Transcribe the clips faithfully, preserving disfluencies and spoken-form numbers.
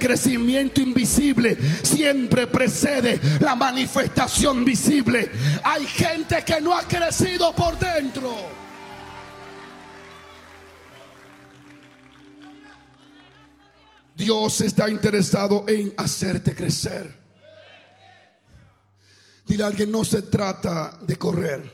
crecimiento invisible siempre precede la manifestación visible. Hay gente que no ha crecido por dentro. Dios está interesado en hacerte crecer. Dile a alguien: no se trata de correr,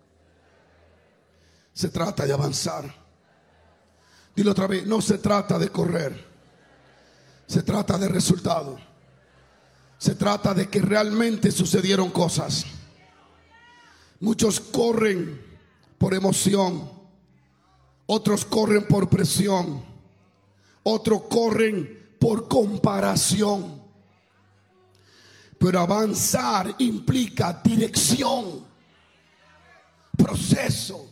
se trata de avanzar. Dile otra vez: no se trata de correr, se trata de resultado. Se trata de que realmente sucedieron cosas. Muchos corren por emoción, otros corren por presión, otros corren por comparación. Pero avanzar implica dirección, proceso,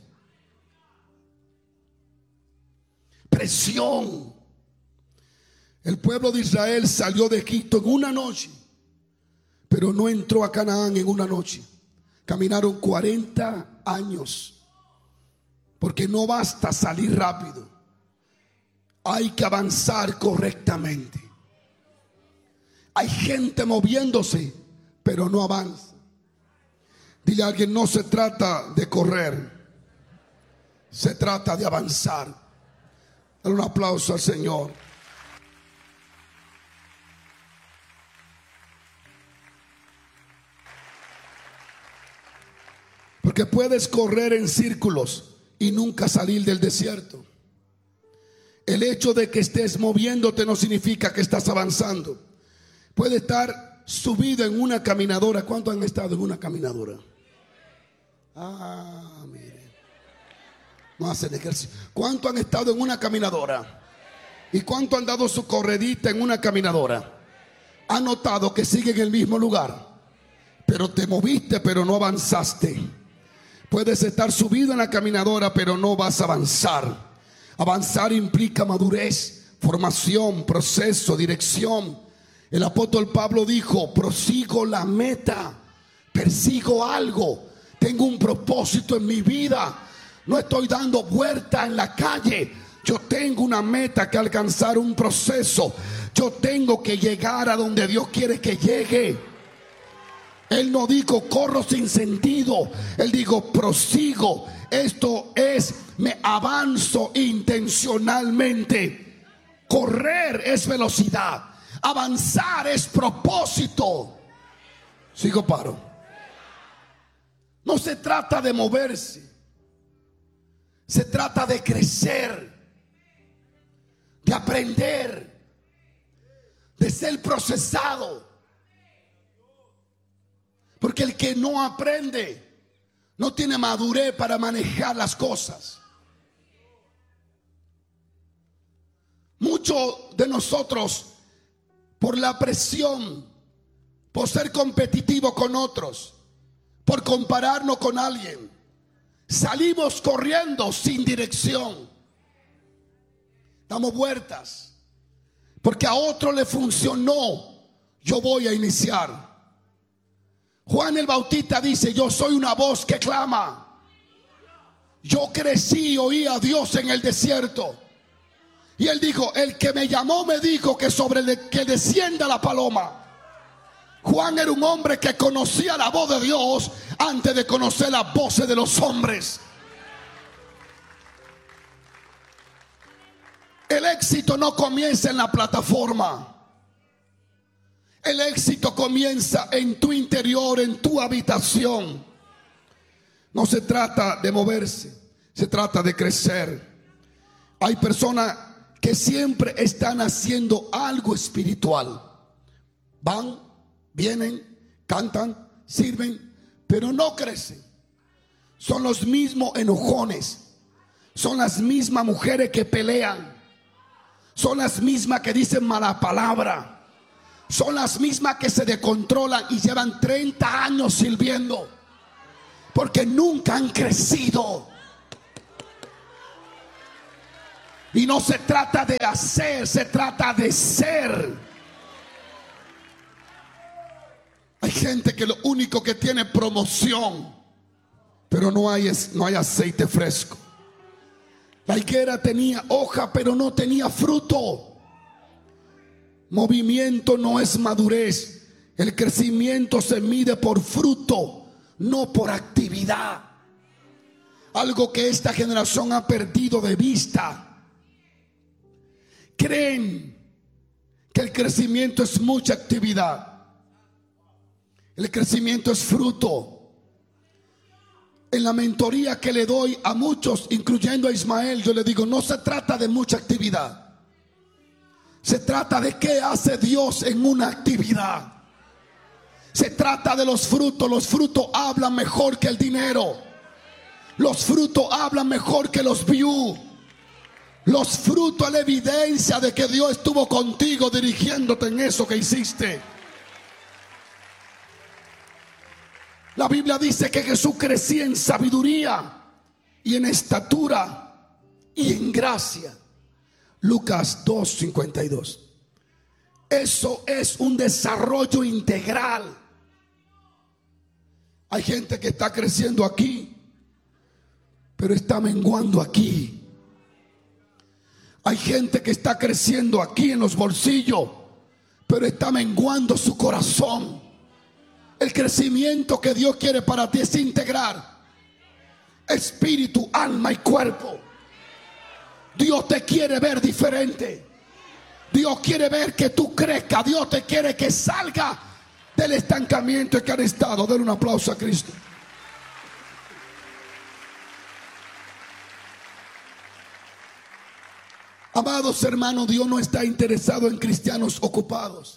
presión. El pueblo de Israel salió de Egipto en una noche, pero no entró a Canaán en una noche. Caminaron cuarenta años, porque no basta salir rápido, hay que avanzar correctamente. Hay gente moviéndose, pero no avanza. Dile a alguien: no se trata de correr, se trata de avanzar. Dale un aplauso al Señor. Porque puedes correr en círculos y nunca salir del desierto. El hecho de que estés moviéndote no significa que estás avanzando. Puede estar subido en una caminadora. ¿Cuántos han estado en una caminadora? Ah, mire. No hacen ejercicio. ¿Cuántos han estado en una caminadora? ¿Y cuántos han dado su corredita en una caminadora? ¿Han notado que sigue en el mismo lugar? Pero te moviste, pero no avanzaste. Puedes estar subido en la caminadora, pero no vas a avanzar. Avanzar implica madurez, formación, proceso, dirección. El apóstol Pablo dijo: prosigo la meta, persigo algo, tengo un propósito en mi vida. No estoy dando vuelta en la calle. Yo tengo una meta que alcanzar, un proceso. Yo tengo que llegar a donde Dios quiere que llegue. Él no dijo: corro sin sentido. Él dijo: prosigo. Esto es, me avanzo intencionalmente. Correr es velocidad. Avanzar es propósito. Sigo, paro. No se trata de moverse, se trata de crecer, de aprender, de ser procesado. Porque el que no aprende no tiene madurez para manejar las cosas. Muchos de nosotros, por la presión, por ser competitivo con otros, por compararnos con alguien, salimos corriendo sin dirección. Damos vueltas porque a otro le funcionó. Yo voy a iniciar. Juan el Bautista dice: yo soy una voz que clama. Yo crecí y oí a Dios en el desierto. Y él dijo: el que me llamó me dijo que sobre el que descienda la paloma. Juan era un hombre que conocía la voz de Dios antes de conocer las voces de los hombres. El éxito no comienza en la plataforma. El éxito comienza en tu interior, en tu habitación. No se trata de moverse, se trata de crecer. Hay personas que siempre están haciendo algo espiritual. Van, vienen, cantan, sirven, pero no crecen. Son los mismos enojones. Son las mismas mujeres que pelean. Son las mismas que dicen mala palabra. Son las mismas que se descontrolan y llevan treinta años sirviendo, porque nunca han crecido. Y no se trata de hacer, se trata de ser. Hay gente que lo único que tiene es promoción, pero no hay, no hay aceite fresco. La higuera tenía hoja, pero no tenía fruto. movimiento no es madurez. El crecimiento se mide por fruto, no por actividad. Algo que esta generación ha perdido de vista. Creen que el crecimiento es mucha actividad. El crecimiento es fruto. En la mentoría que le doy a muchos, incluyendo a Ismael, yo le digo, no se trata de mucha actividad. Se trata de qué hace Dios en una actividad. Se trata de los frutos. Los frutos hablan mejor que el dinero. Los frutos hablan mejor que los views. Los frutos es la evidencia de que Dios estuvo contigo dirigiéndote en eso que hiciste. La Biblia dice que Jesús crecía en sabiduría y en estatura y en gracia. Lucas dos cincuenta y dos. Eso es un desarrollo integral. Hay gente que está creciendo aquí, pero está menguando aquí. Hay gente que está creciendo aquí en los bolsillos, pero está menguando su corazón. El crecimiento que Dios quiere para ti es integrar espíritu, alma y cuerpo. Dios te quiere ver diferente. Dios quiere ver que tú crezcas. Dios te quiere que salga del estancamiento en que han estado. Denle un aplauso a Cristo. Amados hermanos, Dios no está interesado en cristianos ocupados.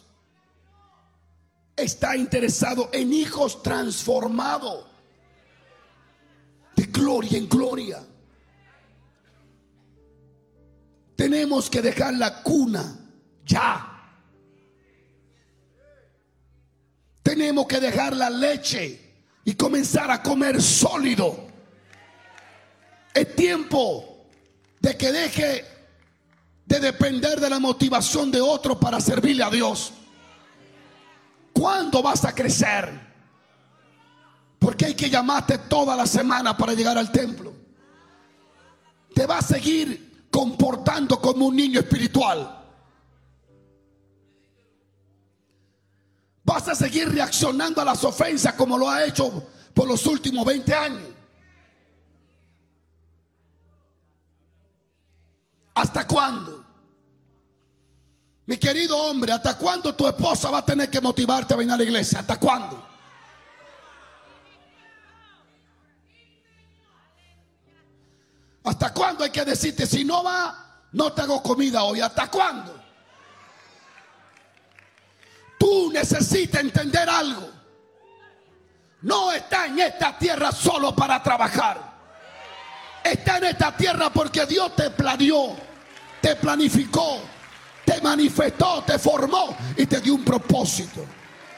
Está interesado en hijos transformados de gloria en gloria. Tenemos que dejar la cuna ya. Tenemos que dejar la leche y comenzar a comer sólido. Es tiempo de que deje de depender de la motivación de otro para servirle a Dios. ¿Cuándo vas a crecer? Porque hay que llamarte toda la semana para llegar al templo. Te vas a seguir comportando como un niño espiritual. Vas a seguir reaccionando a las ofensas como lo ha hecho por los últimos veinte años. ¿Hasta cuándo? Mi querido hombre, ¿hasta cuándo tu esposa va a tener que motivarte a venir a la iglesia? ¿Hasta cuándo? ¿Hasta cuándo hay que decirte, si no va, no te hago comida hoy? ¿Hasta cuándo? Tú necesitas entender algo. No está en esta tierra solo para trabajar. Está en esta tierra porque Dios te planeó, te planificó, te manifestó, te formó y te dio un propósito.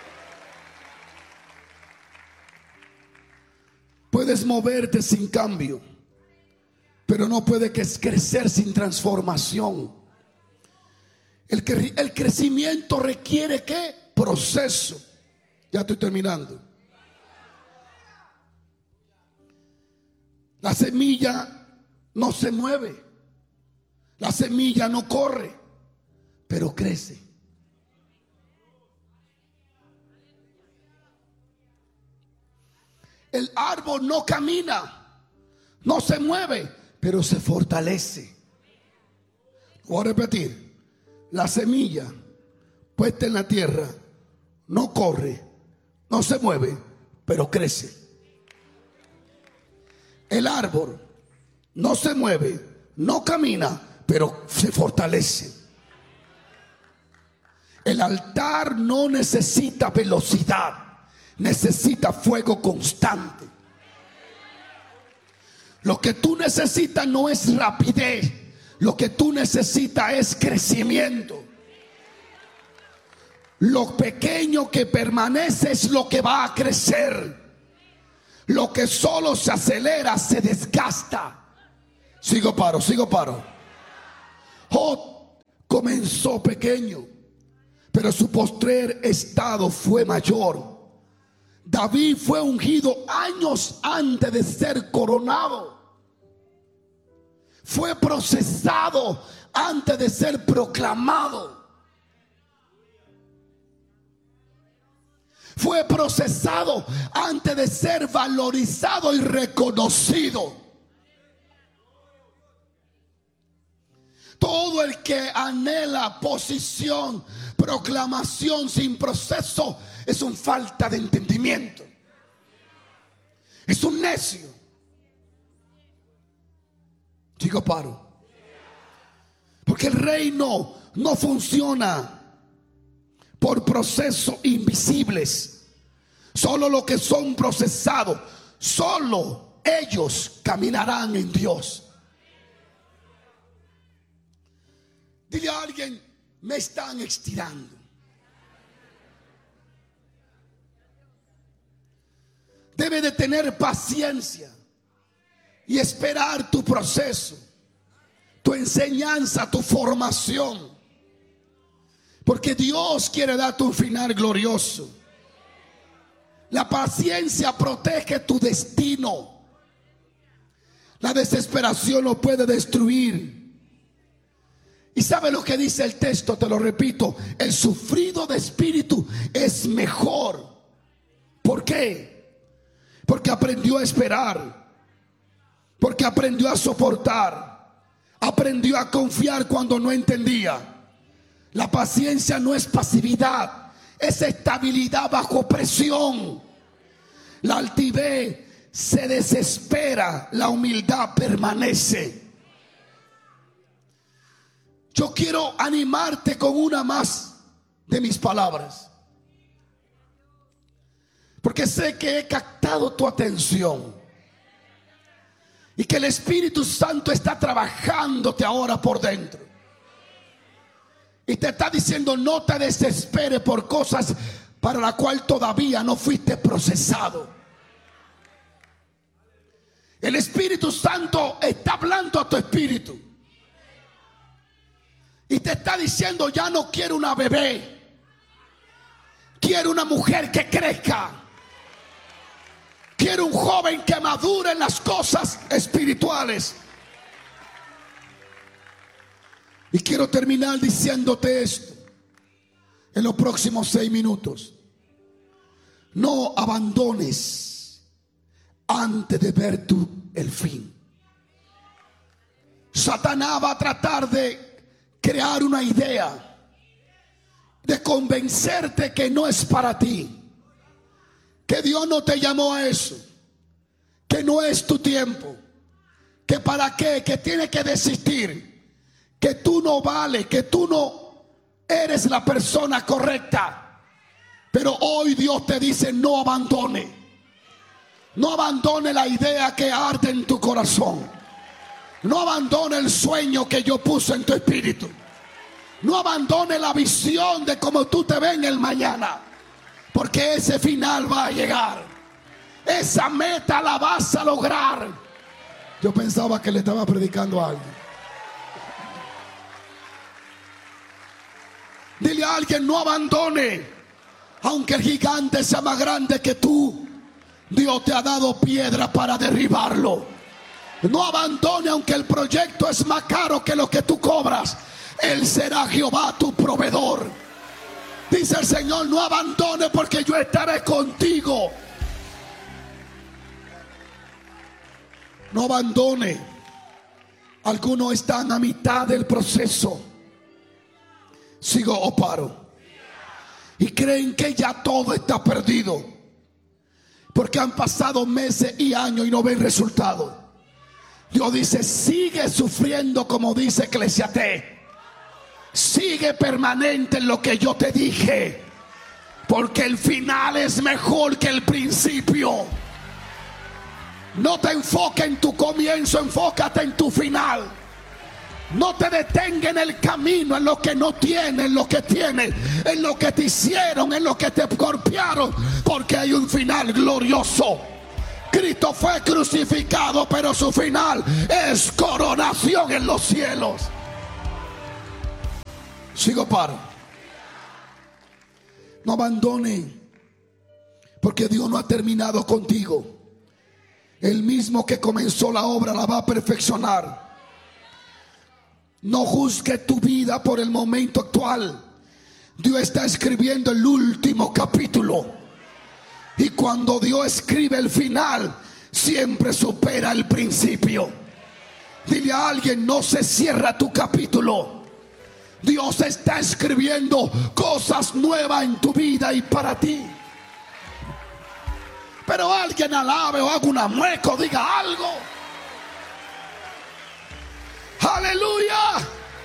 Puedes moverte sin cambio, pero no puedes crecer sin transformación. El, cre el crecimiento requiere ¿qué? Proceso. Ya estoy terminando. La semilla no se mueve. La semilla no corre, pero crece. El árbol no camina, no se mueve, pero se fortalece. Voy a repetir. La semilla puesta en la tierra no corre, no se mueve, pero crece. El árbol no se mueve, no camina, pero se fortalece. El altar no necesita velocidad, necesita fuego constante. Lo que tú necesitas no es rapidez, lo que tú necesitas es crecimiento. Lo pequeño que permanece es lo que va a crecer. Lo que solo se acelera se desgasta. Sigo paro, sigo paro. Job comenzó pequeño, pero su postrer estado fue mayor. David fue ungido años antes de ser coronado. Fue procesado antes de ser proclamado. fue procesado antes de ser valorizado y reconocido. Todo el que anhela posición, proclamación sin proceso es un falta de entendimiento. Es un necio. Digo, paro. Porque el reino no funciona por procesos invisibles. Solo los que son procesados, solo ellos caminarán en Dios. Dile a alguien: me están estirando. Debe de tener paciencia y esperar tu proceso, tu enseñanza, tu formación, porque Dios quiere darte un final glorioso. La paciencia protege tu destino. La desesperación lo puede destruir. Y ¿sabe lo que dice el texto? Te lo repito: el sufrido de espíritu es mejor. ¿Por qué? Porque aprendió a esperar, porque aprendió a soportar, aprendió a confiar cuando no entendía. La paciencia no es pasividad, es estabilidad bajo presión. La altivez se desespera, la humildad permanece. Yo quiero animarte con una más de mis palabras, porque sé que he captado tu atención y que el Espíritu Santo está trabajándote ahora por dentro y te está diciendo: no te desesperes por cosas para las cuales todavía no fuiste procesado. El Espíritu Santo está hablando a tu espíritu y te está diciendo: ya no quiero una bebé, quiero una mujer que crezca. Quiero un joven que madure en las cosas espirituales. Y quiero terminar diciéndote esto en los próximos seis minutos. No abandones antes de ver tú el fin. Satanás va a tratar de crear una idea, de convencerte que no es para ti, que Dios no te llamó a eso, que no es tu tiempo, que para qué, que tienes que desistir, que tú no vales, que tú no eres la persona correcta. Pero hoy Dios te dice: no abandone, no abandone la idea que arde en tu corazón, no abandone el sueño que yo puse en tu espíritu, no abandone la visión de cómo tú te ves en el mañana. Porque ese final va a llegar. Esa meta la vas a lograr. Yo pensaba que le estaba predicando a alguien. Dile a alguien: no abandone. Aunque el gigante sea más grande que tú, Dios te ha dado piedra para derribarlo. No abandone aunque el proyecto es más caro que lo que tú cobras. Él será Jehová tu proveedor. Dice el Señor: no abandone, porque yo estaré contigo. No abandone. Algunos están a mitad del proceso. ¿Sigo o paro? Y creen que ya todo está perdido, porque han pasado meses y años y no ven resultados. Dios dice: sigue sufriendo, como dice Eclesiastés. Sigue permanente en lo que yo te dije, porque el final es mejor que el principio. No te enfoques en tu comienzo, enfócate en tu final. No te detenga en el camino, en lo que no tienes, en lo que tienes, en lo que te hicieron, en lo que te golpearon, porque hay un final glorioso. Cristo fue crucificado, pero su final es coronación en los cielos. Sigo, paro. No abandone, porque Dios no ha terminado contigo. El mismo que comenzó la obra la va a perfeccionar. No juzgue tu vida por el momento actual. Dios está escribiendo el último capítulo. Y cuando Dios escribe el final, siempre supera el principio. Dile a alguien: no se cierra tu capítulo. Dios está escribiendo cosas nuevas en tu vida y para ti. Pero alguien alabe o haga una mueca o diga algo. Aleluya.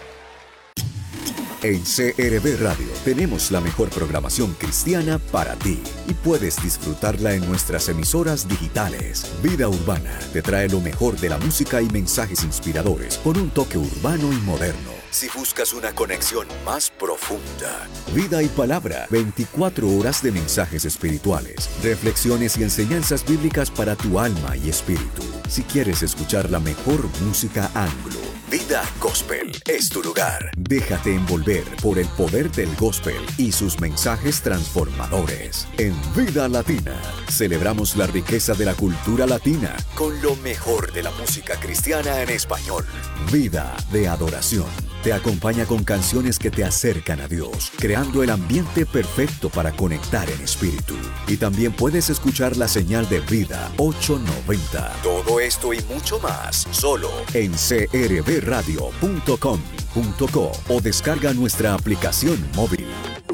En C R V Radio tenemos la mejor programación cristiana para ti y puedes disfrutarla en nuestras emisoras digitales. Vida Urbana te trae lo mejor de la música y mensajes inspiradores con un toque urbano y moderno. Si buscas una conexión más profunda, Vida y Palabra, veinticuatro horas de mensajes espirituales, reflexiones y enseñanzas bíblicas para tu alma y espíritu. Si quieres escuchar la mejor música anglo, Vida Gospel es tu lugar. Déjate envolver por el poder del gospel y sus mensajes transformadores. En Vida Latina, celebramos la riqueza de la cultura latina con lo mejor de la música cristiana en español. Vida de adoración te acompaña con canciones que te acercan a Dios, creando el ambiente perfecto para conectar en espíritu. Y también puedes escuchar la señal de Vida ochocientos noventa. Todo esto y mucho más, solo en c r v radio punto com punto co o descarga nuestra aplicación móvil.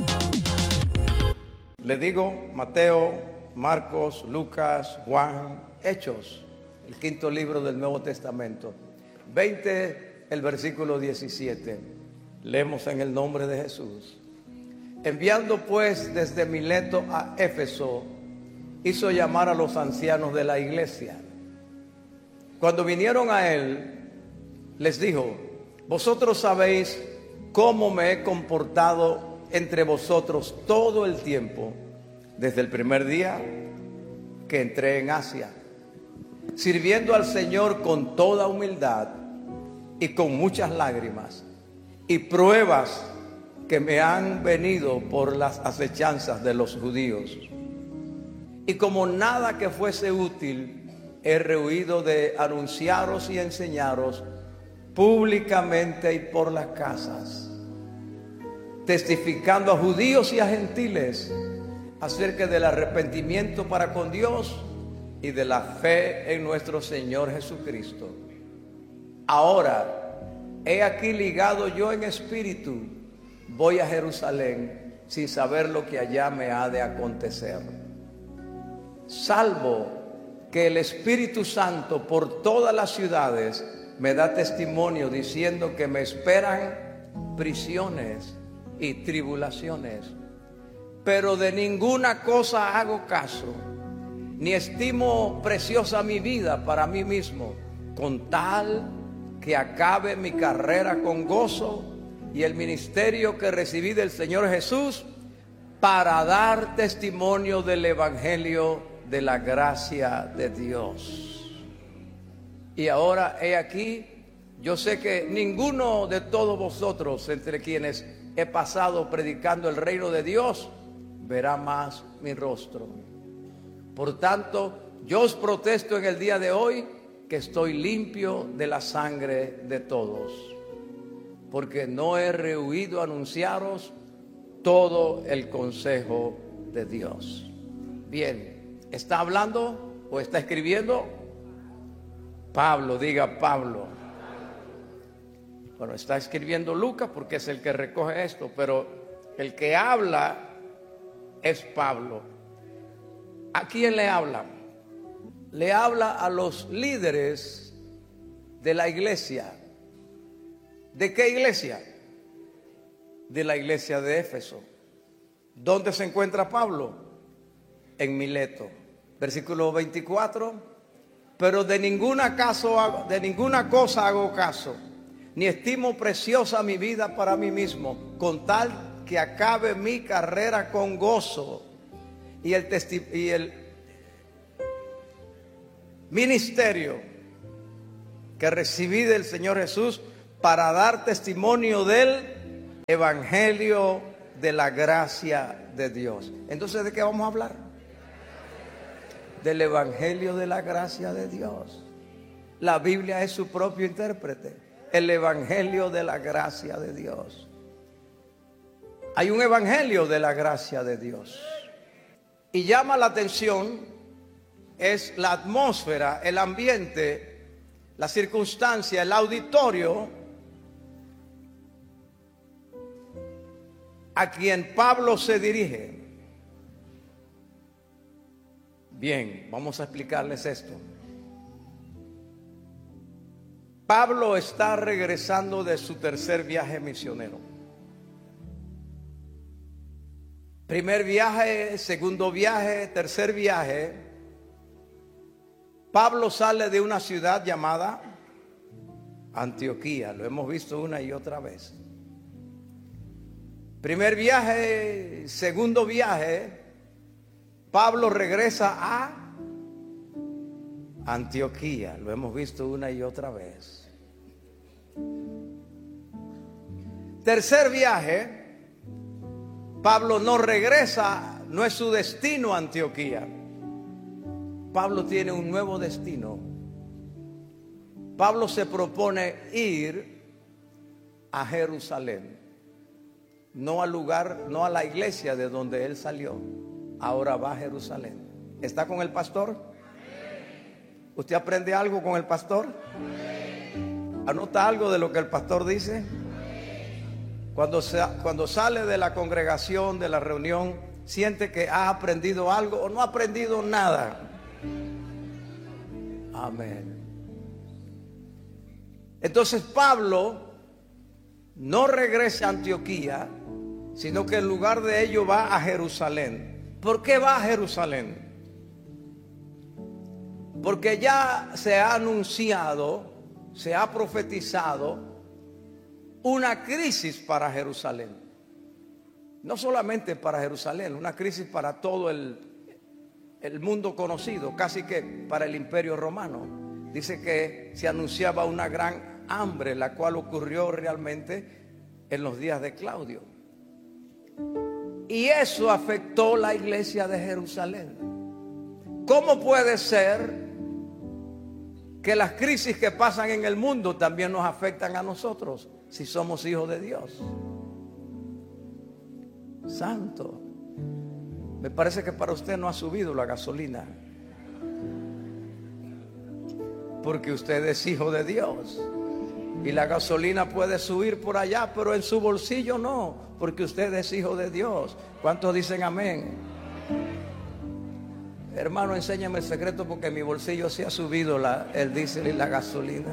Le digo Mateo, Marcos, Lucas, Juan, Hechos, el quinto libro del Nuevo Testamento. veinte, el versículo diecisiete. Leemos en el nombre de Jesús. Enviando pues desde Mileto a Éfeso, hizo llamar a los ancianos de la iglesia. Cuando vinieron a él, les dijo: vosotros sabéis cómo me he comportado entre vosotros todo el tiempo, desde el primer día que entré en Asia, sirviendo al Señor con toda humildad y con muchas lágrimas y pruebas que me han venido por las acechanzas de los judíos. Y como nada que fuese útil, he rehuido de anunciaros y enseñaros públicamente y por las casas, testificando a judíos y a gentiles acerca del arrepentimiento para con Dios y de la fe en nuestro Señor Jesucristo. Ahora, he aquí ligado yo en espíritu, voy a Jerusalén sin saber lo que allá me ha de acontecer, salvo que el Espíritu Santo por todas las ciudades me da testimonio diciendo que me esperan prisiones y tribulaciones. Pero de ninguna cosa hago caso, ni estimo preciosa mi vida para mí mismo, con tal que acabe mi carrera con gozo y el ministerio que recibí del Señor Jesús, para dar testimonio del evangelio de la gracia de Dios. Y ahora he aquí, yo sé que ninguno de todos vosotros, entre quienes he pasado predicando el reino de Dios, verá más mi rostro. Por tanto, yo os protesto en el día de hoy que estoy limpio de la sangre de todos, porque no he rehuido anunciaros todo el consejo de Dios. Bien, ¿está hablando o está escribiendo? Pablo, diga Pablo. Bueno, está escribiendo Lucas porque es el que recoge esto, pero el que habla es Pablo. ¿A quién le habla? Le habla a los líderes de la iglesia. ¿De qué iglesia? De la iglesia de Éfeso. ¿Dónde se encuentra Pablo? En Mileto. Versículo veinticuatro. Pero de ninguna, caso, de ninguna cosa hago caso, ni estimo preciosa mi vida para mí mismo, con tal que acabe mi carrera con gozo y el, testi- y el ministerio que recibí del Señor Jesús, para dar testimonio del evangelio de la gracia de Dios. Entonces, ¿de qué vamos a hablar? Del evangelio de la gracia de Dios. La Biblia es su propio intérprete. El evangelio de la gracia de Dios. Hay un evangelio de la gracia de Dios. Y llama la atención es la atmósfera, el ambiente, la circunstancia, el auditorio a quien Pablo se dirige. Bien, vamos a explicarles esto. Pablo está regresando de su tercer viaje misionero. Primer viaje, segundo viaje, tercer viaje. Pablo sale de una ciudad llamada Antioquía. Lo hemos visto una y otra vez. Primer viaje, segundo viaje. Pablo regresa a Antioquía. Lo hemos visto una y otra vez. Tercer viaje. Pablo no regresa, no es su destino Antioquía. Pablo tiene un nuevo destino. Pablo se propone ir a Jerusalén, no al lugar, no a la iglesia de donde él salió. Ahora va a Jerusalén. ¿Está con el pastor? ¿Usted aprende algo con el pastor? ¿Anota algo de lo que el pastor dice? Cuando, se, cuando sale de la congregación, de la reunión, siente que ha aprendido algo o no ha aprendido nada. Amén. Entonces Pablo no regresa a Antioquía, sino que en lugar de ello va a Jerusalén. ¿Por qué va a Jerusalén? Porque ya se ha anunciado, se ha profetizado una crisis para Jerusalén. No solamente para Jerusalén, una crisis para todo el, el mundo conocido, casi que para el Imperio Romano. Dice que se anunciaba una gran hambre, la cual ocurrió realmente en los días de Claudio. Y eso afectó la iglesia de Jerusalén. ¿Cómo puede ser que las crisis que pasan en el mundo también nos afectan a nosotros si somos hijos de Dios? Santo. Me parece que para usted no ha subido la gasolina, porque usted es hijo de Dios. Y la gasolina puede subir por allá, pero en su bolsillo no, porque usted es hijo de Dios. ¿Cuántos dicen amén? Hermano, enséñame el secreto, porque en mi bolsillo sí ha subido la, el diésel y la gasolina.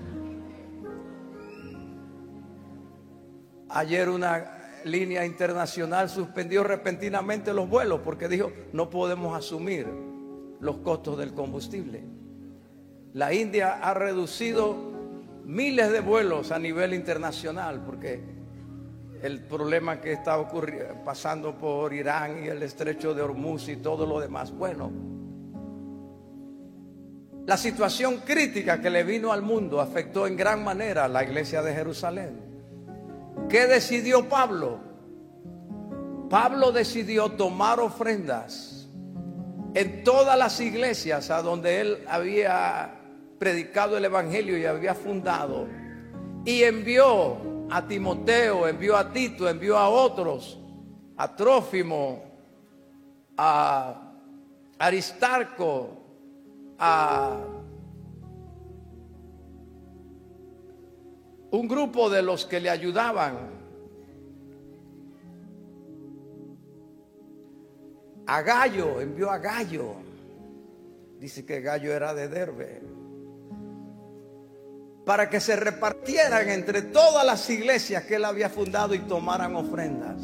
Ayer una línea internacional suspendió repentinamente los vuelos porque dijo: no podemos asumir los costos del combustible. La India ha reducido miles de vuelos a nivel internacional porque el problema que está ocurriendo, pasando por Irán y el estrecho de Hormuz y todo lo demás. Bueno, la situación crítica que le vino al mundo afectó en gran manera a la iglesia de Jerusalén. ¿Qué decidió Pablo? Pablo decidió tomar ofrendas en todas las iglesias a donde él había predicado el evangelio y había fundado, y envió a Timoteo, envió a Tito, envió a otros, a Trófimo, a Aristarco, a un grupo de los que le ayudaban, a Gallo, envió a Gallo. Dice que Gallo era de Derbe, para que se repartieran entre todas las iglesias que él había fundado y tomaran ofrendas.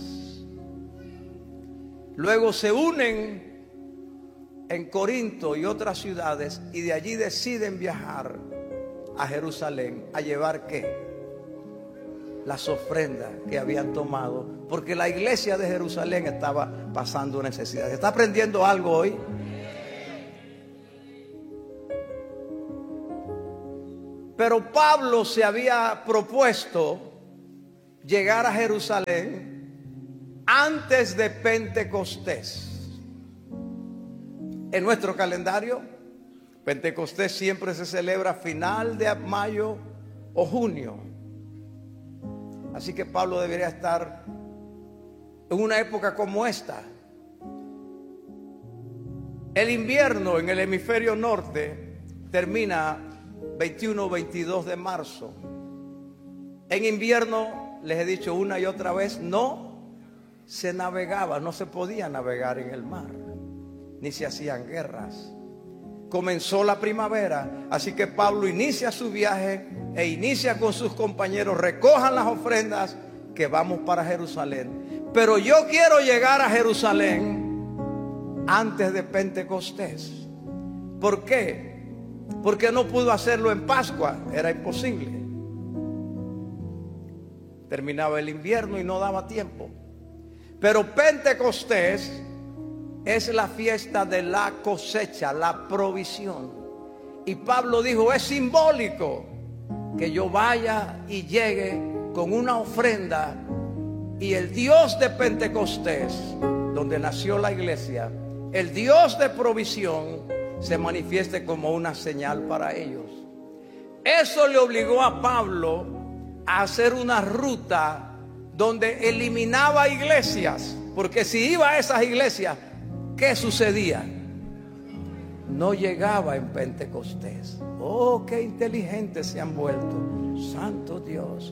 Luego se unen en Corinto y otras ciudades, y de allí deciden viajar a Jerusalén a llevar ¿qué? Las ofrendas que habían tomado, porque la iglesia de Jerusalén estaba pasando necesidad. ¿Está aprendiendo algo hoy? Pero Pablo se había propuesto llegar a Jerusalén antes de Pentecostés. En nuestro calendario, Pentecostés siempre se celebra a final de mayo o junio. Así que Pablo debería estar en una época como esta, El invierno en el hemisferio norte termina veintiuno o veintidós de marzo. En invierno, les he dicho una y otra vez, no se navegaba, no se podía navegar en el mar, ni se hacían guerras. Comenzó la primavera, así que Pablo inicia su viaje e inicia con sus compañeros: recojan las ofrendas que vamos para Jerusalén. Pero yo quiero llegar a Jerusalén antes de Pentecostés. ¿Por qué? Porque no pudo hacerlo en Pascua, era imposible. Terminaba el invierno y no daba tiempo. Pero Pentecostés es la fiesta de la cosecha, la provisión. Y Pablo dijo: es simbólico que yo vaya y llegue con una ofrenda, y el Dios de Pentecostés, donde nació la iglesia, el Dios de provisión, se manifieste como una señal para ellos. Eso le obligó a Pablo a hacer una ruta donde eliminaba iglesias, porque si iba a esas iglesias, ¿qué sucedía? No llegaba en Pentecostés. Oh, qué inteligentes se han vuelto. Santo Dios.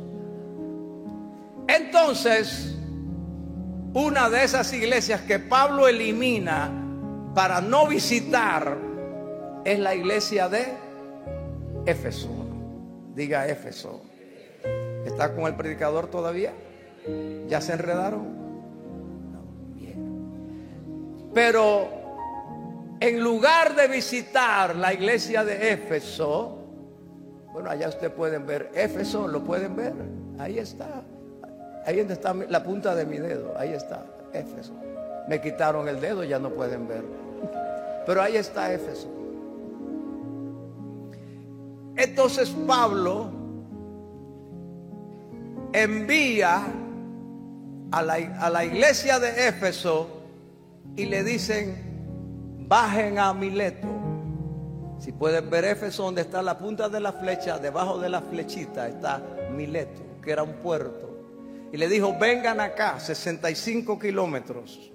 Entonces, una de esas iglesias que Pablo elimina para no visitar es la iglesia de Éfeso. Diga Éfeso. ¿Está con el predicador todavía? ¿Ya se enredaron? No, bien. Pero en lugar de visitar la iglesia de Éfeso, bueno, allá ustedes pueden ver Éfeso, ¿lo pueden ver? Ahí está. Ahí donde está la punta de mi dedo, ahí está Éfeso. Me quitaron el dedo, ya no pueden ver. Pero ahí está Éfeso. Entonces Pablo envía a la, a la iglesia de Éfeso y le dicen: bajen a Mileto. Si pueden ver Éfeso, donde está la punta de la flecha, debajo de la flechita está Mileto, que era un puerto. Y le dijo: vengan acá, sesenta y cinco kilómetros.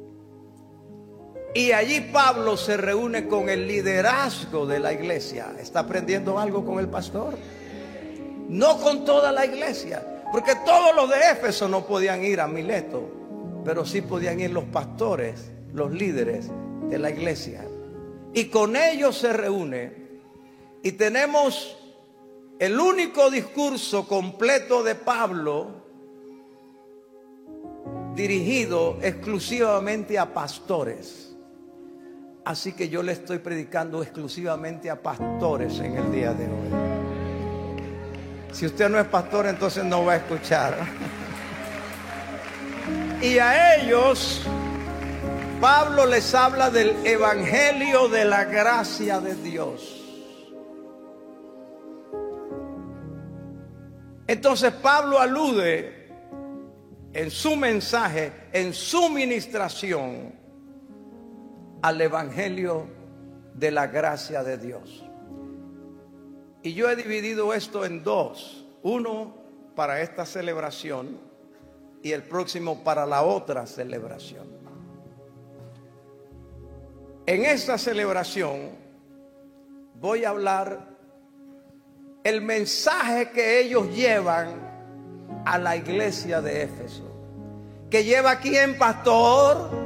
Y allí Pablo se reúne con el liderazgo de la iglesia. ¿Está aprendiendo algo con el pastor? No con toda la iglesia, porque todos los de Éfeso no podían ir a Mileto, pero sí podían ir los pastores, los líderes de la iglesia. Y con ellos se reúne. Y tenemos el único discurso completo de Pablo dirigido exclusivamente a pastores. Así que yo le estoy predicando exclusivamente a pastores en el día de hoy. Si usted no es pastor, entonces no va a escuchar. Y a ellos Pablo les habla del evangelio de la gracia de Dios. Entonces Pablo alude en su mensaje, en su ministración, al evangelio de la gracia de Dios. Y yo he dividido esto en dos: uno para esta celebración y el próximo para la otra celebración. En esta celebración voy a hablar el mensaje que ellos llevan a la iglesia de Éfeso. ¿Que lleva quién, pastor?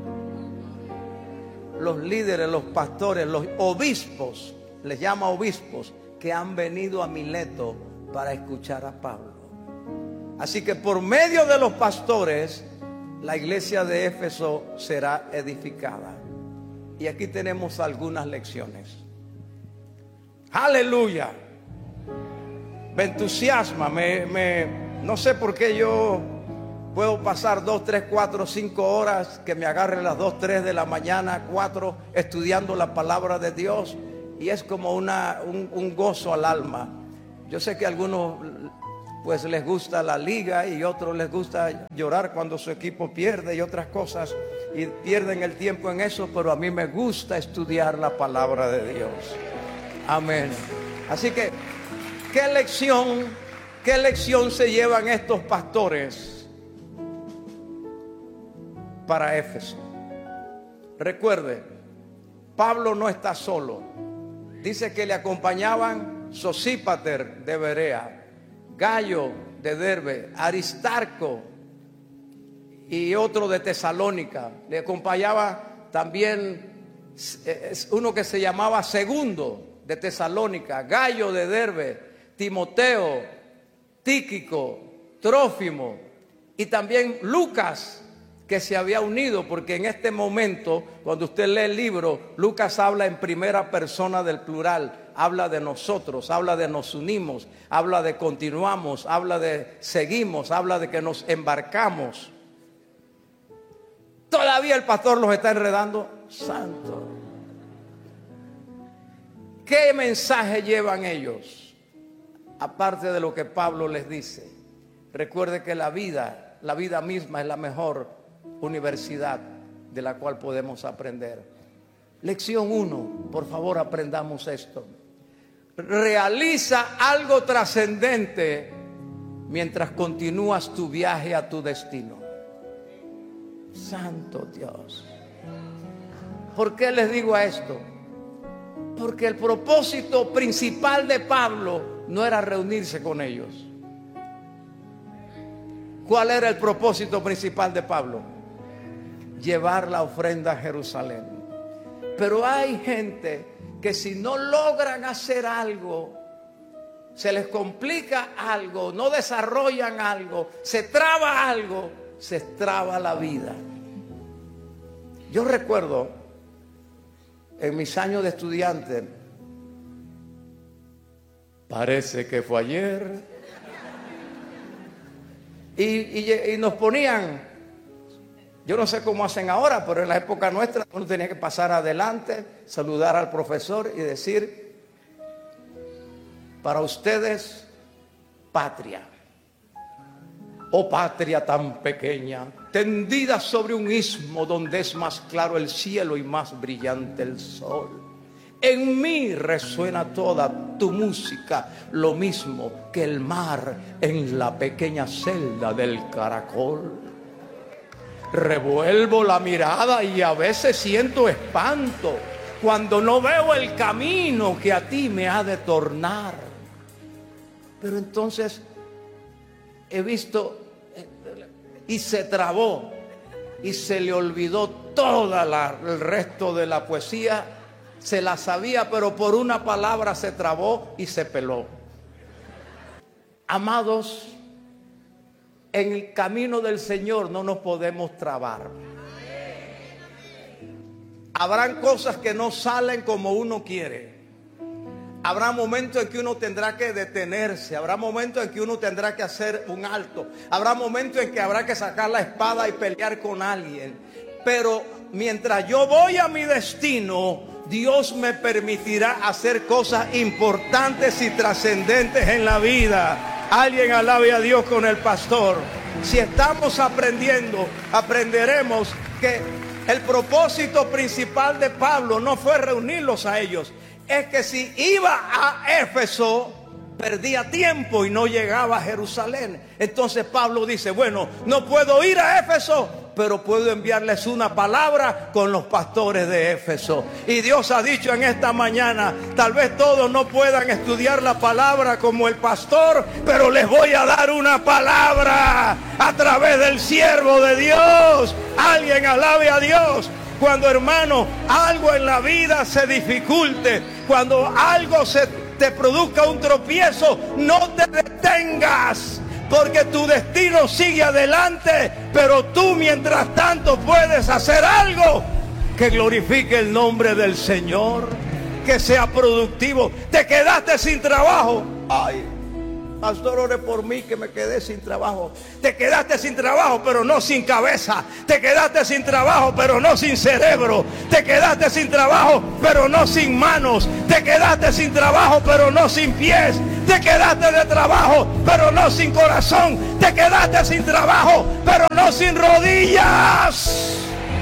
Los líderes, los pastores, los obispos, les llama obispos, que han venido a Mileto para escuchar a Pablo. Así que por medio de los pastores, la iglesia de Éfeso será edificada. Y aquí tenemos algunas lecciones. Aleluya. Me entusiasma, me, me, no sé por qué yo puedo pasar dos, tres, cuatro, cinco horas, que me agarre las dos, tres de la mañana, cuatro, estudiando la palabra de Dios, y es como una, un, un gozo al alma. Yo sé que a algunos pues les gusta la liga y otros les gusta llorar cuando su equipo pierde y otras cosas, y pierden el tiempo en eso, pero a mí me gusta estudiar la palabra de Dios. Amén. Así que, ¿qué lección, qué lección se llevan estos pastores para Éfeso? Recuerde, Pablo no está solo. Dice que le acompañaban Sosípater de Berea, Gallo de Derbe, Aristarco y otro de Tesalónica. Le acompañaba también uno que se llamaba Segundo de Tesalónica, Gallo de Derbe, Timoteo, Tíquico, Trófimo y también Lucas, que se había unido, porque en este momento, cuando usted lee el libro, Lucas habla en primera persona del plural, habla de nosotros, habla de nos unimos, habla de continuamos, habla de seguimos, habla de que nos embarcamos. Todavía el pastor los está enredando. Santo. ¿Qué mensaje llevan ellos? Aparte de lo que Pablo les dice. Recuerde que la vida, la vida misma es la mejor universidad de la cual podemos aprender. Lección uno, por favor aprendamos esto. Realiza algo trascendente mientras continúas tu viaje a tu destino. Santo Dios. ¿Por qué les digo esto? Porque el propósito principal de Pablo no era reunirse con ellos. ¿Cuál era el propósito principal de Pablo? Llevar la ofrenda a Jerusalén. Pero hay gente que si no logran hacer algo, se les complica algo, no desarrollan algo, se traba algo, se traba la vida. Yo recuerdo en mis años de estudiante, parece que fue ayer, y, y, y nos ponían, yo no sé cómo hacen ahora, pero en la época nuestra uno tenía que pasar adelante, saludar al profesor y decir: para ustedes, patria. Oh patria tan pequeña, tendida sobre un istmo donde es más claro el cielo y más brillante el sol. En mí resuena toda tu música, lo mismo que el mar en la pequeña celda del caracol. Revuelvo la mirada y a veces siento espanto cuando no veo el camino que a ti me ha de tornar. Pero entonces he visto y se trabó y se le olvidó toda la, el resto de la poesía. Se la sabía, pero por una palabra se trabó y se peló. Amados, en el camino del Señor no nos podemos trabar. Habrán cosas que no salen como uno quiere. Habrá momentos en que uno tendrá que detenerse. Habrá momentos en que uno tendrá que hacer un alto. Habrá momentos en que habrá que sacar la espada y pelear con alguien. Pero mientras yo voy a mi destino, Dios me permitirá hacer cosas importantes y trascendentes en la vida. Alguien alabe a Dios con el pastor. Si estamos aprendiendo, aprenderemos que el propósito principal de Pablo no fue reunirlos a ellos. Es que si iba a Éfeso, perdía tiempo y no llegaba a Jerusalén. Entonces Pablo dice: bueno, no puedo ir a Éfeso, pero puedo enviarles una palabra con los pastores de Éfeso. Y Dios ha dicho en esta mañana: tal vez todos no puedan estudiar la palabra como el pastor, pero les voy a dar una palabra a través del siervo de Dios. Alguien alabe a Dios. Cuando, hermano, algo en la vida se dificulte, cuando algo se te produzca un tropiezo, no te detengas, porque tu destino sigue adelante. Pero tú, mientras tanto, puedes hacer algo que glorifique el nombre del Señor, que sea productivo. Te quedaste sin trabajo. Ay, pastor, ore por mí que me quedé sin trabajo. Te quedaste sin trabajo, pero no sin cabeza. Te quedaste sin trabajo, pero no sin cerebro. Te quedaste sin trabajo, pero no sin manos. Te quedaste sin trabajo, pero no sin pies. Te quedaste de trabajo, pero no sin corazón. Te quedaste sin trabajo, pero no sin rodillas.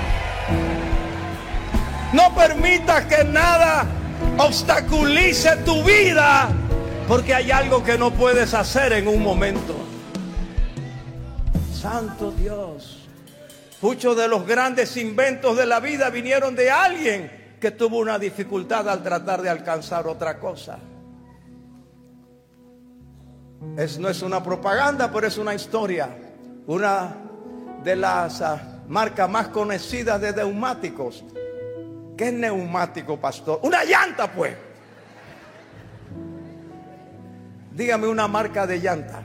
No permitas que nada obstaculice tu vida, porque hay algo que no puedes hacer en un momento. Santo Dios. Muchos de los grandes inventos de la vida vinieron de alguien que tuvo una dificultad al tratar de alcanzar otra cosa. Es, no es una propaganda, pero es una historia. Una de las uh, marcas más conocidas de neumáticos. ¿Qué es neumático, pastor? Una llanta, pues. Dígame una marca de llanta.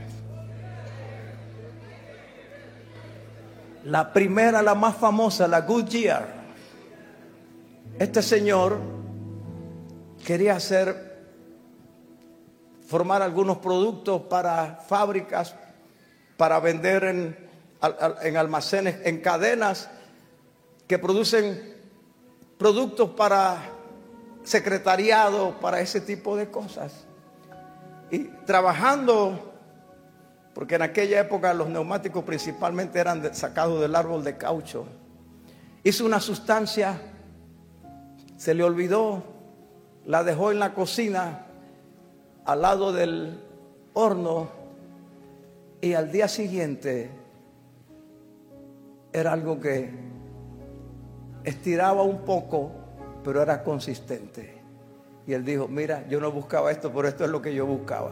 La primera, la más famosa, la Goodyear. Este señor quería hacer, formar algunos productos para fábricas, para vender en, en almacenes, en cadenas que producen productos para secretariado, para ese tipo de cosas. Y trabajando, porque en aquella época los neumáticos principalmente eran de, sacados del árbol de caucho, hizo una sustancia, se le olvidó, la dejó en la cocina al lado del horno, y al día siguiente era algo que estiraba un poco, pero era consistente. Y él dijo, mira, yo no buscaba esto, pero esto es lo que yo buscaba.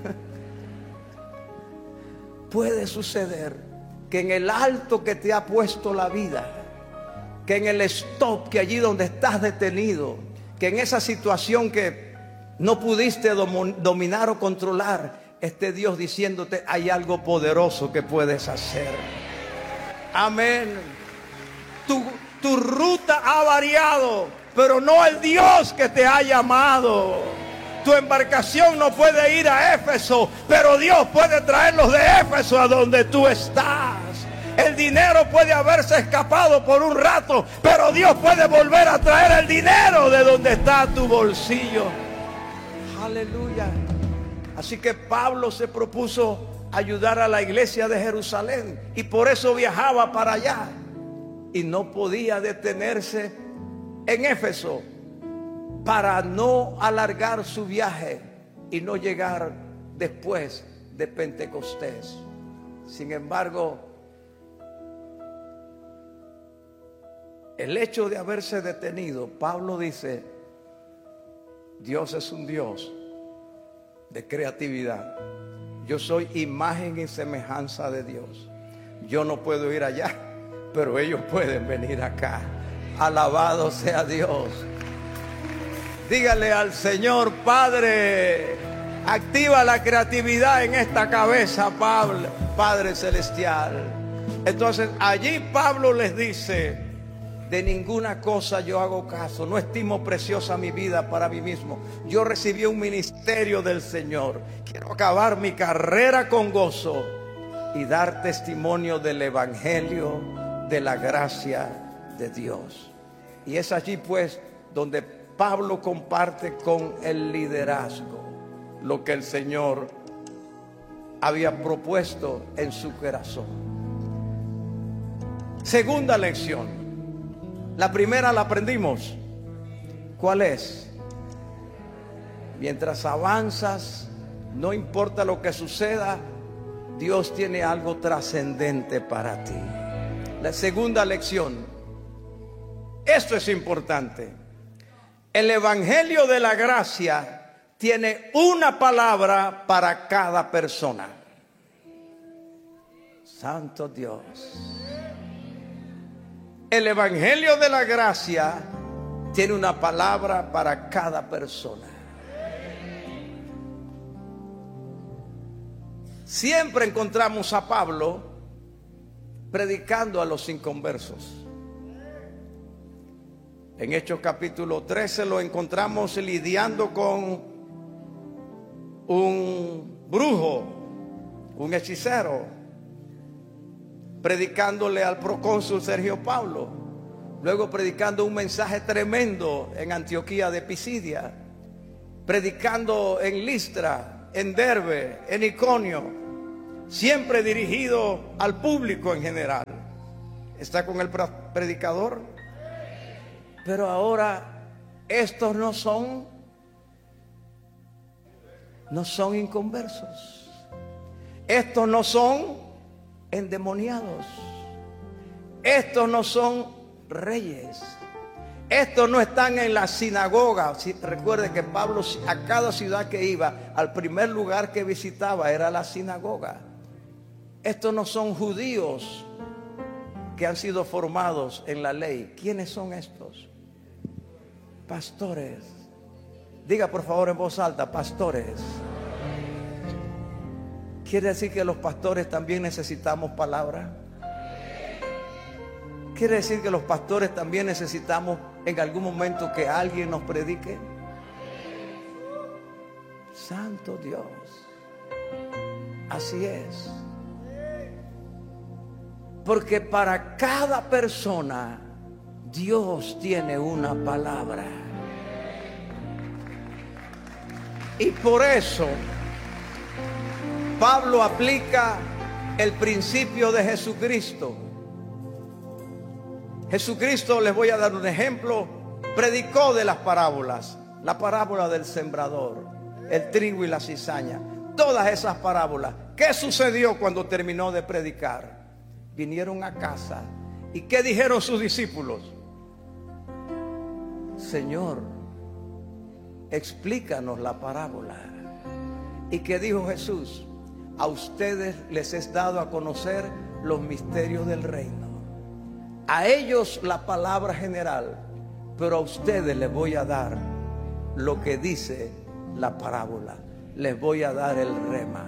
Puede suceder que en el alto que te ha puesto la vida, que en el stop, que allí donde estás detenido, que en esa situación que no pudiste dominar o controlar, esté Dios diciéndote, hay algo poderoso que puedes hacer. Amén. Tu, tu ruta ha variado, pero no el Dios que te ha llamado. Tu embarcación no puede ir a Éfeso, pero Dios puede traerlos de Éfeso a donde tú estás. El dinero puede haberse escapado por un rato, pero Dios puede volver a traer el dinero de donde está tu bolsillo. Aleluya. Así que Pablo se propuso ayudar a la iglesia de Jerusalén y por eso viajaba para allá. Y no podía detenerse en Éfeso para no alargar su viaje y no llegar después de Pentecostés. Sin embargo, el hecho de haberse detenido, Pablo dice, Dios es un Dios de creatividad. Yo soy imagen y semejanza de Dios. Yo no puedo ir allá, pero ellos pueden venir acá. Alabado sea Dios. Dígale al Señor, Padre, activa la creatividad en esta cabeza, Pablo, Padre Celestial. Entonces allí Pablo les dice, de ninguna cosa yo hago caso, no estimo preciosa mi vida para mí mismo. Yo recibí un ministerio del Señor. Quiero acabar mi carrera con gozo y dar testimonio del evangelio de la gracia de Dios. Y es allí pues donde Pablo comparte con el liderazgo lo que el Señor había propuesto en su corazón. Segunda lección. La primera la aprendimos. ¿Cuál es? Mientras avanzas, no importa lo que suceda, Dios tiene algo trascendente para ti. La segunda lección. Esto es importante. El evangelio de la gracia tiene una palabra para cada persona. Santo Dios. El evangelio de la gracia tiene una palabra para cada persona. Siempre encontramos a Pablo predicando a los inconversos. En Hechos capítulo trece lo encontramos lidiando con un brujo, un hechicero, predicándole al procónsul Sergio Paulo, luego predicando un mensaje tremendo en Antioquía de Pisidia, predicando en Listra, en Derbe, en Iconio, siempre dirigido al público en general. ¿Está con el predicador? Pero ahora estos no son, no son inconversos. Estos no son endemoniados. Estos no son reyes. Estos no están en la sinagoga. Recuerde que Pablo a cada ciudad que iba, al primer lugar que visitaba era la sinagoga. Estos no son judíos que han sido formados en la ley. ¿Quiénes son estos? Pastores. Diga por favor en voz alta, pastores. ¿Quiere decir que los pastores también necesitamos palabra? ¿Quiere decir que los pastores también necesitamos en algún momento que alguien nos predique? Santo Dios. Así es. Porque para cada persona Dios tiene una palabra. Y por eso Pablo aplica el principio de Jesucristo. Jesucristo, les voy a dar un ejemplo, predicó de las parábolas. La parábola del sembrador, el trigo y la cizaña, todas esas parábolas. ¿Qué sucedió cuando terminó de predicar? Vinieron a casa. ¿Y qué dijeron sus discípulos? Señor, explícanos la parábola. ¿Y qué dijo Jesús? A ustedes les es dado a conocer los misterios del reino. A ellos la palabra general, pero a ustedes les voy a dar lo que dice la parábola. Les voy a dar el rema.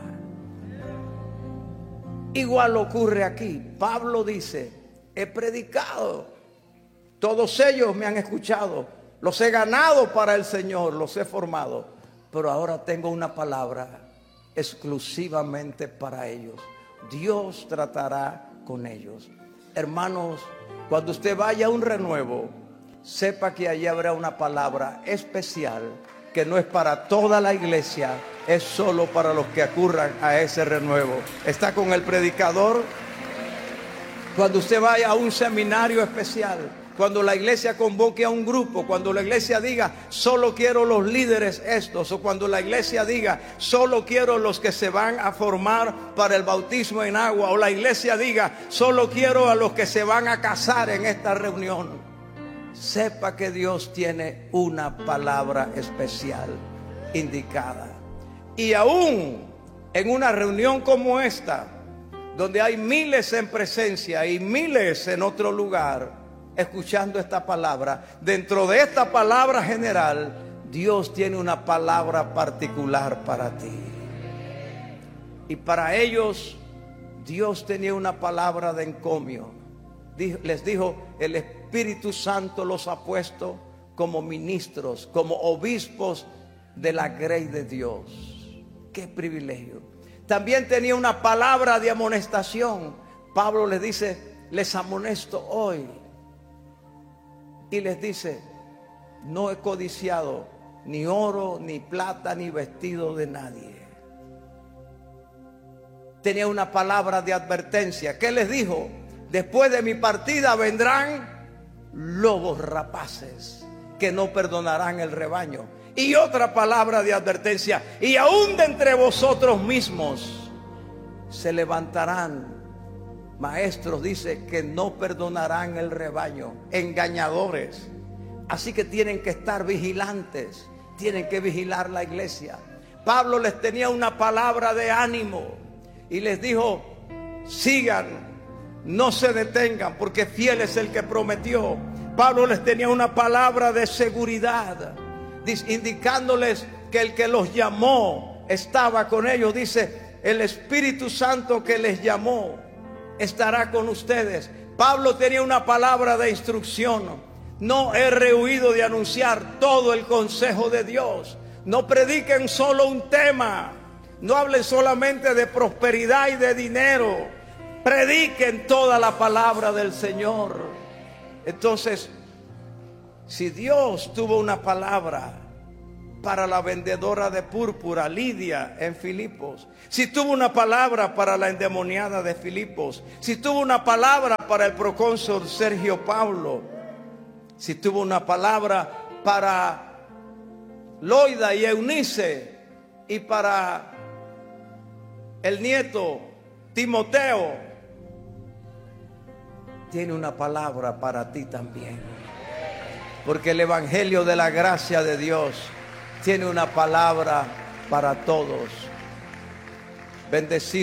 Igual ocurre aquí. Pablo dice, he predicado, todos ellos me han escuchado, los he ganado para el Señor, los he formado, pero ahora tengo una palabra exclusivamente para ellos. Dios tratará con ellos. Hermanos, cuando usted vaya a un renuevo, sepa que allí habrá una palabra especial que no es para toda la iglesia, es solo para los que acurran a ese renuevo. ¿Está con el predicador? Cuando usted vaya a un seminario especial, cuando la iglesia convoque a un grupo, cuando la iglesia diga, solo quiero los líderes estos, o cuando la iglesia diga, solo quiero los que se van a formar para el bautismo en agua, o la iglesia diga, solo quiero a los que se van a casar en esta reunión, sepa que Dios tiene una palabra especial indicada. Y aún en una reunión como esta, donde hay miles en presencia y miles en otro lugar, escuchando esta palabra, dentro de esta palabra general, Dios tiene una palabra particular para ti. Y para ellos, Dios tenía una palabra de encomio. Les dijo, el Espíritu Santo los ha puesto como ministros, como obispos de la grey de Dios. ¡Qué privilegio! También tenía una palabra de amonestación. Pablo les dice, les amonesto hoy. Y les dice, no he codiciado ni oro, ni plata, ni vestido de nadie. Tenía una palabra de advertencia. ¿Qué les dijo? Después de mi partida vendrán lobos rapaces que no perdonarán el rebaño. Y otra palabra de advertencia. Y aún de entre vosotros mismos se levantarán maestros, dice, que no perdonarán el rebaño, engañadores. Así que tienen que estar vigilantes, tienen que vigilar la iglesia. Pablo les tenía una palabra de ánimo y les dijo, sigan, no se detengan, porque fiel es el que prometió. Pablo les tenía una palabra de seguridad, indicándoles que el que los llamó estaba con ellos. Dice, el Espíritu Santo que les llamó estará con ustedes. Pablo tenía una palabra de instrucción. No he rehuido de anunciar todo el consejo de Dios. No prediquen solo un tema. No hablen solamente de prosperidad y de dinero. Prediquen toda la palabra del Señor. Entonces, si Dios tuvo una palabra para la vendedora de púrpura, Lidia, en Filipos, si tuvo una palabra para la endemoniada de Filipos, si tuvo una palabra para el procónsul Sergio Paulo, si tuvo una palabra para Loida y Eunice y para el nieto Timoteo, tiene una palabra para ti también. porque el evangelio de la gracia de Dios tiene una palabra para todos. Bendecido